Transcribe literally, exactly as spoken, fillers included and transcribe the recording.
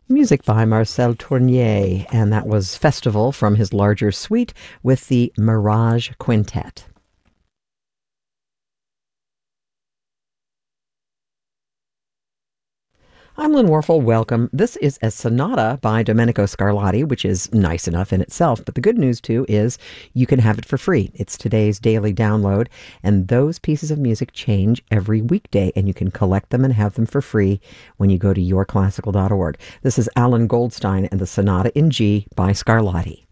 Music by Marcel Tournier, and that was Festival from his larger suite with the Mirage Quintet. I'm Lynn Warfel. Welcome. This is a sonata by Domenico Scarlatti, which is nice enough in itself. But the good news, too, is you can have it for free. It's today's daily download, and those pieces of music change every weekday, and you can collect them and have them for free when you go to your classical dot org. This is Alan Goldstein and the Sonata in G by Scarlatti.